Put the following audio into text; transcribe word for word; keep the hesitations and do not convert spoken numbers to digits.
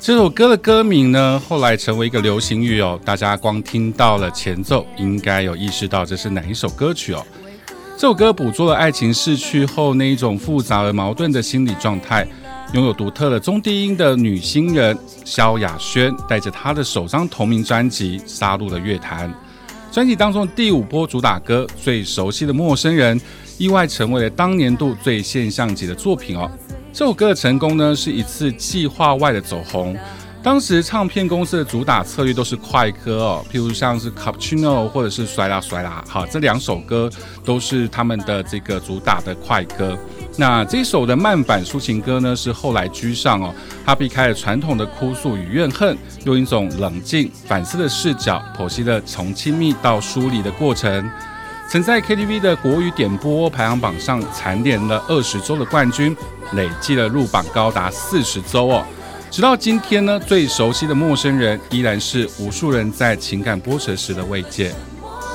这首歌的歌名呢，后来成为一个流行语哦。大家光听到了前奏，应该有意识到这是哪一首歌曲哦。这首歌捕捉了爱情逝去后那一种复杂而矛盾的心理状态。拥有独特的中低音的女新人萧亚轩，带着她的首张同名专辑杀入了乐坛。专辑当中第五波主打歌《最熟悉的陌生人》，意外成为了当年度最现象级的作品哦。这首歌的成功呢，是一次计划外的走红。当时唱片公司的主打策略都是快歌哦，譬如像是 Cappuccino 或者是甩啦甩啦，好，这两首歌都是他们的这个主打的快歌。那这首的慢版抒情歌呢，是后来居上哦，它避开了传统的哭诉与怨恨，用一种冷静反思的视角，剖析了从亲密到疏离的过程。曾在 K T V 的国语点播排行榜上蝉联了二十周的冠军，累计了入榜高达四十周哦。直到今天呢，最熟悉的陌生人依然是无数人在情感波折时的慰藉。